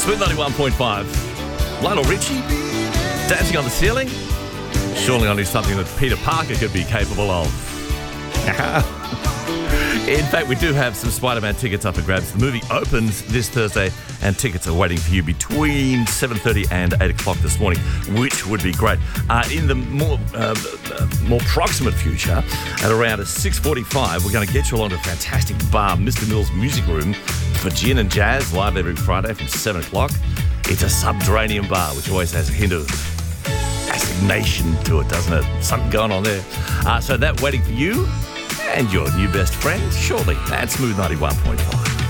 Smooth 91.5. Lionel Richie, Dancing on the Ceiling. Surely only something that Peter Parker could be capable of. In fact, we do have some Spider-Man tickets up for grabs. The movie opens this Thursday, and tickets are waiting for you between 7:30 and 8 o'clock this morning, which would be great. In the more proximate future, at around 6:45, we're going to get you along to a fantastic bar, Mr. Mills Music Room, for gin and jazz, live every Friday from 7 o'clock. It's a subterranean bar, which always has a hint of assignation to it, doesn't it? Something going on there. So that waiting for you and your new best friend shortly at Smooth 91.5.